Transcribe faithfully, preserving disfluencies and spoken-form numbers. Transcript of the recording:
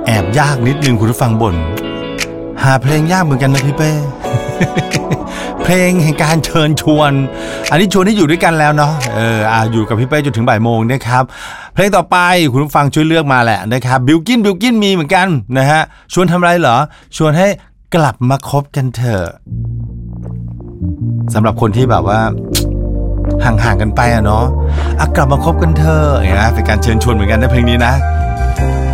แอบยากนิดนึงคุณผู้ฟังบ่นหาเพลงยากเหมือนกันนะพี่เป้ เพลงแห่งการเชิญชวนอันนี้ชวนให้อยู่ด้วยกันแล้วเนาะเอออ่าอยู่กับพี่เป้จนถึงบ่ายโมงนะครับเพลงต่อไปคุณผู้ฟังช่วยเลือกมาแหละนะครับบิลกินบิลกินมีเหมือนกันนะฮะชวนทำอะไรเหรอชวนให้กลับมาคบกันเถอะสำหรับคนที่แบบว่าห่างๆกันไปอะเนาะอ่ะกลับมาคบกันเถอะอย่างเงี้ยเป็นการเชิญชวนเหมือนกันนะเพลงนี้นะ